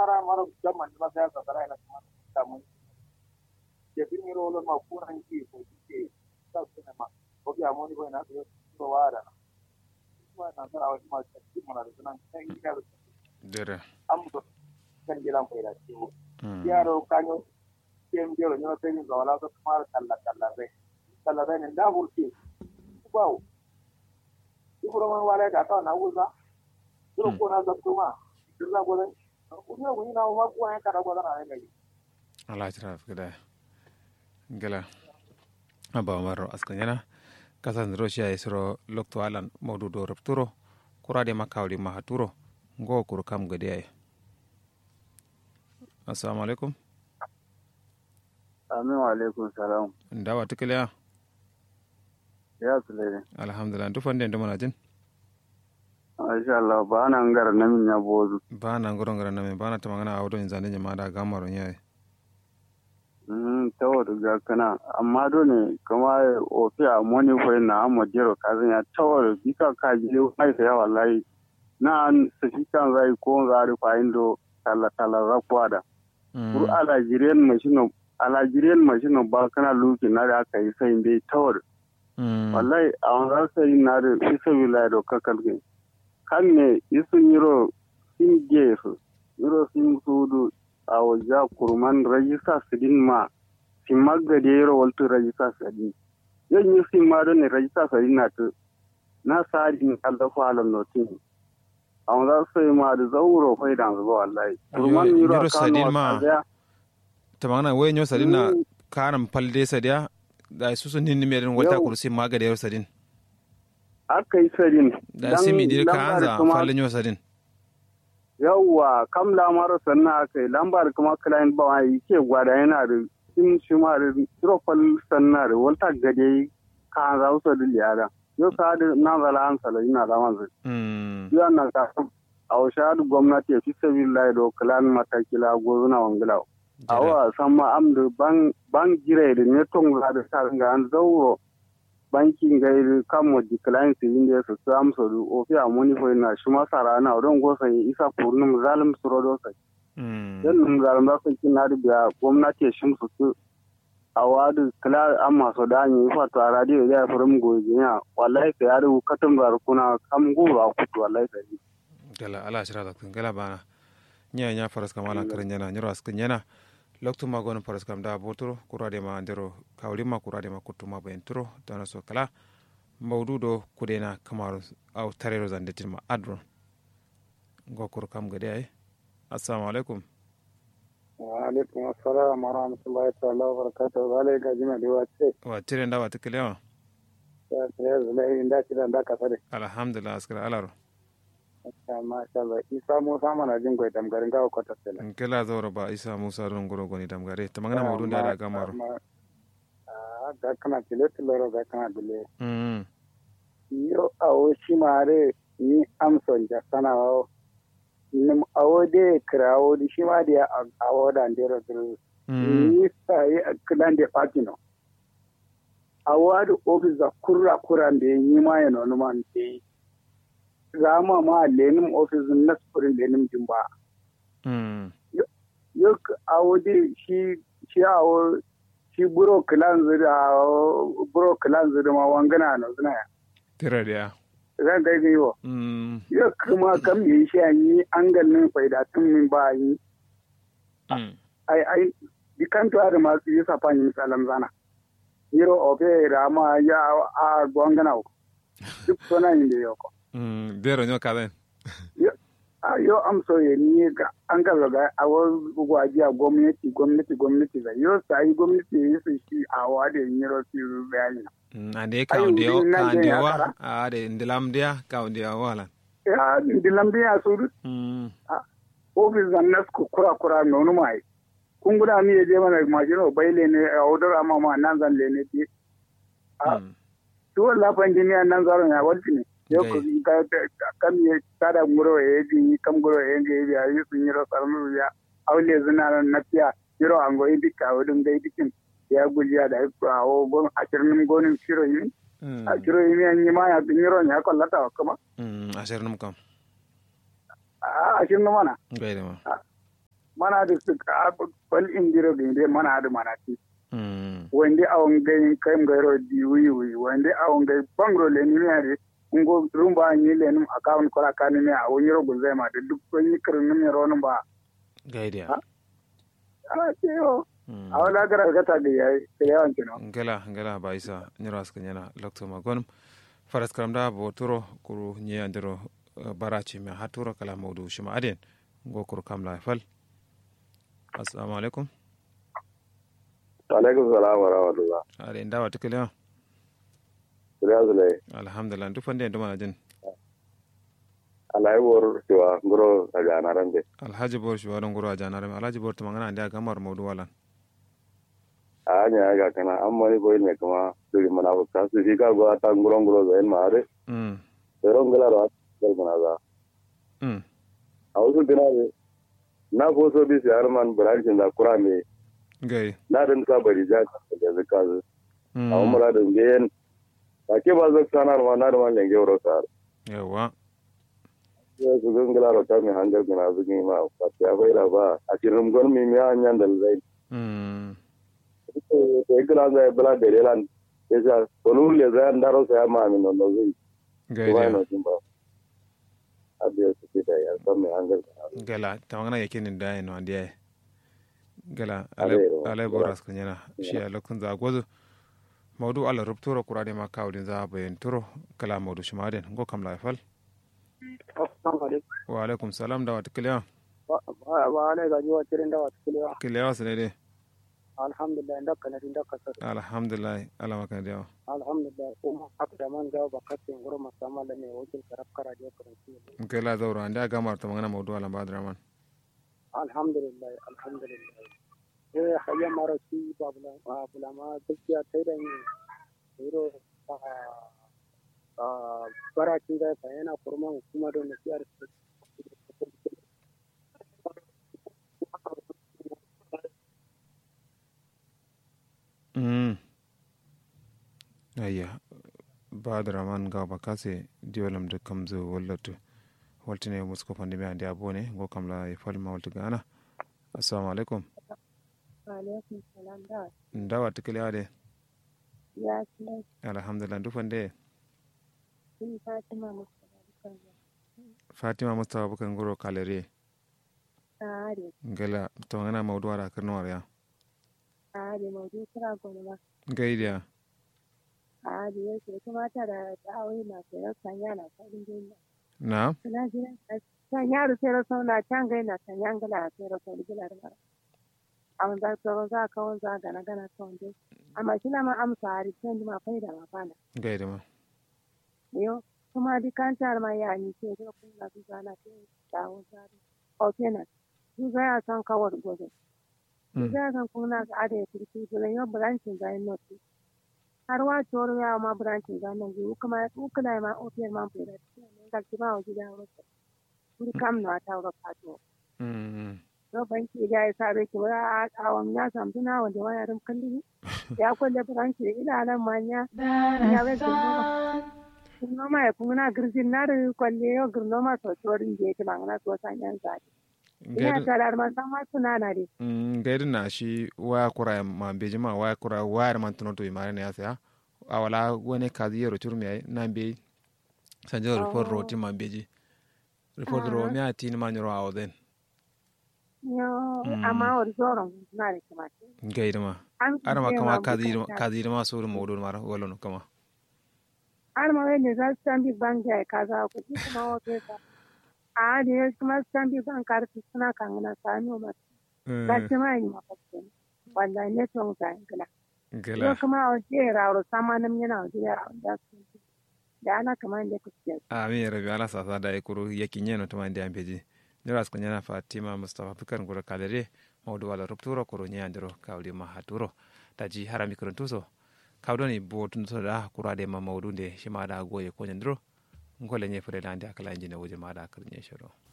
mara mara zaman ba sai ka tsara ina kuma samu ke bin rolo ma kuran ki ko ke ta kuma ma ko ya mo ni ko na ko wara kuma na tsara wa ma ci mana da nan sai ina da dere am do kan gilan ko ila ci yaro kanyo kem jero nyo te ni wala ko mar kala re ne da burki wow ibro man wala ka ta na uza duro ko na zatuma dirla go den unya wini na wa ko en kada go da na ne ala traf gada gala aba maro askanyana kasan russia isro lokto alan modu do rapturo kurade makawli mahaturo ngo kur kam gade ay assalamu alaikum amin wa alaikum salam ndawa tikaliya ya sule alhamdulillah to fande ndo manajin insha Allah ba na ngara namin ya bozu ba na ngoro ngara namin ba na tamangana awdo inzande nyama da gamaro nyaye tawo daga kana amma dole kuma ofiya moni ko na amma jero kazan ya tawo bika ka ji mai sai wallahi na safi kan zai ko zari fa indo tala rakwada kur alajiriyan mashino ba kana luki na da aka yi sai dai tawo wallahi a wannan sai na da isa wilaya do kakalke kan ne isun yiro sin gefu yiro sin sudu a wajen kurman rajista sidin ma sin magade yaro waltu rajista sidin yan yi sin ma don ne rajista sidin na tu na sadin kallafa halin notin a wanda sai ma da zauro fai da zuwa wallahi kurman yaro sadin ma ta magana wayan yau sadin na karan falde sadiya da su sun hinni mai walta kursi magade yaro sadin aka yi sadin da simi dir ka hanza fallen yau sadin yawwa kam lamar sannan aka yi lambar kuma client ba wa yi ke gwada yana da sun shi ma da trofal sannan da wata gade ka za su da liyada yau ka da na zala an sala ina da manzu yau na ka a washa da gwamnati ya fi sabi lai da kalan matakila gozuna wangila a wa san ma am da ban gire da ne ton za da sa ga an zauro bankin gairi kan wajen client inda su amsa da ofi a monifo na shi masara na don gosa isa furnum zalim surodo sai dan num zalim da sai na da biya gwamnati shi su a wadu kala amma so da ni fa to radio da furum gojiya wallahi ka yaro katum bar kuna kam goro a kutu wallahi sai gala ala shira da kun gala bana nya faras kamala karin yana nyoro askin yana loktu magon faras kam da botoro kurade ma ndero kawlima kurade ma kutuma bentro dana so kala mawdudo kudena kamaru aw tarero zandetin ma adro gokur kam gade ay assalamu alaikum wa alaikum assalam wa rahmatullahi ta'ala wa barakatuh wale ga jima da wace wa tire nda wata kalewa ya tire zai inda kida nda ka sare alhamdulillah askara alaro masha Allah isa musa mana jin goy damgarin ga ko tasela kela zoro ba isa musa don goro goni damgare tamangana mawdun da gamaro ga kana tile tiloro ga kana dile yo awo shimare ni amson ja sana o nim awo de krawo di shimade awo da ndero dru ni sai klan de patino awo adu office kurra de ni ma yano no man de zama ma lenim office na sufurin lenim jumba yo awo de shi awo shi buro kilan zira ma wangana na zina ya. Tira da Zan kai ga yiwa. Yau kuma kam yi shi an yi an ganin faidatun min ba yi. Ai, dikanto da masu yi safan yi misalan zana. Yiro ofe rama ya a gwangana ko. Duk suna yin da yau ko. Dero nyo kaden. Yo am so ye ni ga an ga ga awo gwaji a gwamnati ga yo sai gwamnati yi su shi a wade yiro su bayani ande kaundiyo kandiwa ade ndilamdia kaundiwa wala ya ndilamdia su office zannas ku kura nono mai kun guda ni je mana majino baile ne a odara mama nan zan le ne ti to la pandemia nan zaro ya walti ne yo ko kam ye tada muro e di kam goro e nge ya yi sun yiro sarmu ya awle zina na tiya yiro ango idi ka odun dai dikin ya gujiya da ko gon asirnin gonin shiro yi a shiro yi an yi ma ya yiro ya kollata kuma asirnin kam a asirnin mana gaida ma mana da su bal indiro ginde mana da mana ti mm wande awon gai kai ngairo di wi wande awon gai bangro le ni ne ngo rumba ni le num account kora kan ne a woni rogo zai ma da duk ko ni kirin ne ronum ba gaidiya ala ce yo a wala gara gata da yayi da yawan kino ngela ba isa nyiro aska nyana lokto magon faras karamda bo turo kuru nyandiro barachi me haturo kala mawdu shima aden go kuru kamla fal assalamu alaikum alaikum salam wa rahmatullah are ndawa tikele Zule alhamdulillah duk fande ndo mana jin alai bor siwa ngoro aga narande alhaji bor shi wadon guru a janare alhaji bor tumangana ndia gamar mawdu walan anya aga kana amma ni boy ne kuma duri mana ka su fika go ata ngoro zain mare ngala ro dal mana za ausu dinare na ko so bi siyar man branch da kurame gai na dan ka bari ja da zakazu a umra da ngen ake ba zai sanar ma na da man lenge wuro sar yawa ya su gangala ro ta mi hangar gina zugi ma ba ya bai da ba a cikin gon mi mi anyan dal zai to igla zai bla de lan ya kolul le zai ndaro sai ma mi no zai gai ba no tin ba abiya su da ya san mi hangar gala tamangana yake nin da no andiya gala alai boras kunyana shi a lokun za gozo mawdu ala rubturo kurade ma kawdin za bayen turo kala mawdu shimaden go kam la fal assalamu alaikum wa alaikum salam da wata kiliya wa ne ga jiwa tirin da wata kiliya sene de alhamdulillah ndaka na ndaka sa alhamdulillah ala maka de alhamdulillah kuma akda man ga bakatin guru masamala ne wakil taraf karaje karanci kala zawra anda gamar to mangana mawdu ala badraman alhamdulillah hayya marasi babula ma gaskiya sai da ni iro barakin da fa yana kurman kuma da nasiyar ayya badraman ga bakase diolam de kamzo wallatu waltine musko pande me ande abone go kamla e falma waltu gana assalamu alaikum alaikum salam da ndawa tikile ade ya ce alhamdulillah du fande in fatima mustafa bukan goro kalere tare ngala to ngana mawdu ara karno ya tare mawdu kira gona ma gaidiya tare yake kuma ta da da'awi na sai sanya na fadin duniya na kana jira sanya da sai rauna can gaina sanya ngala sai rauna gila da awon za ka za ka won za gana gana to ndai amma kina ma amsa hari sai ma faida ma fana gaida ma yo kuma di kan tar ma ya ni sai da kun na zuwa na sai dawo zari o kenan ni ga ya san kawar gobe ni ga san kun na ga da turki to ne yo branch ga no ti har wa toro ya ma branch ga nan ji kuma ukula ma o kenan ma fere ne ga ki ba o ji da wasu ni kam na ta ro fato to banki ga ya sabe ki wa awon ya san tuna wanda waya rum kalli ya kulle branch ila nan manya ya wai kuma ma kuna girgin na da kwalle yau girno ma so torin je ki mangana so sanyan zaki ina tarar man san ma suna na de gairin na shi waya kura ma beji ma waya kura waya man tuno to imare ne asa awala wani kazi yero turmi ai na be sanje report roti ma beji report ro mi ati ni manyo awo den yo amma or zoron na de kuma gairin ma ara ma kama kazi ma so ru modo mara wala no kama har ma wai ne za su tambi banki a kaza ku kuma wato ka a da ya kuma su tambi bankar su suna kan na sami ma ga shi ma yi mafakke wallahi ne to ga gala kuma a je rawo sama nan yana da da su da ana kamar da ku ce amin rabbi ala sasa da ikuru yakinye no to mande ambeji niras ko nyana fatima mustafa fikar ngoro kalere mawdu wala rupturo koro nyandiro kawli ma haturo taji harami krontuso kawdoni bo tun so da kurade ma mawdunde shima da goye ko nyandro ngole nye fure lande akala injine wuje ma da karnye shoro